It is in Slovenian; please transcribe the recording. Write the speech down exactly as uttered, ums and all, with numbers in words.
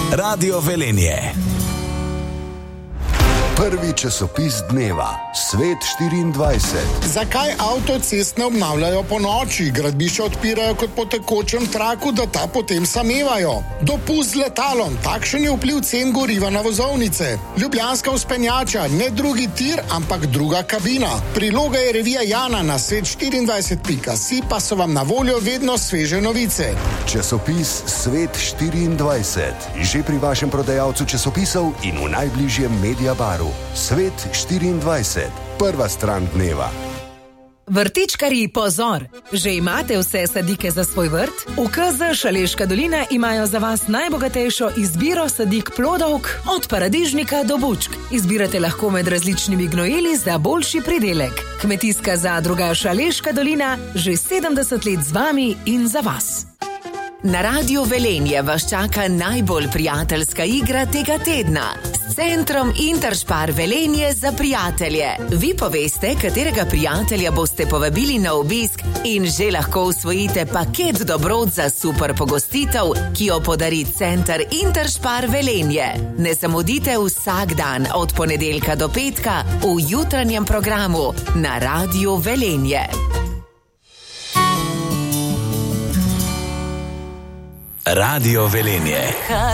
Radio Velenje. Prvi časopis dneva, Svet štiriindvajset. Zakaj avtoceste obnavljajo po noči? Gradbišča odpirajo kot po tekočem traku, da ta potem samevajo. Dopust z letalom, takšen je vpliv cen goriva na vozovnice. Ljubljanska vzpenjača, ne drugi tir, ampak druga kabina. Priloga je revija Jana na svet štiriindvajset pika si, pa so vam na voljo vedno sveže novice. Časopis Svet štiriindvajset. Že pri vašem prodajalcu časopisov in v najbližjem Media Baru. Svet štiriindvajset. Prva stran dneva. Vrtičkarji, pozor! Že imate vse sadike za svoj vrt? V K Z Šaleška dolina imajo za vas najbogatejšo izbiro sadik plodovk od paradižnika do bučk. Izbirate lahko med različnimi gnojili za boljši pridelek. Kmetijska zadruga Šaleška dolina že sedemdeset let z vami in za vas. Na Radiu Velenje vas čaka najbolj prijateljska igra tega tedna. S centrom Interspar Velenje za prijatelje. Vi poveste, katerega prijatelja boste povabili na obisk in že lahko usvojite paket dobrot za super pogostitev, ki jo podari center Interspar Velenje. Ne zamudite vsak dan od ponedeljka do petka v jutranjem programu na Radiu Velenje. Radio Velenje.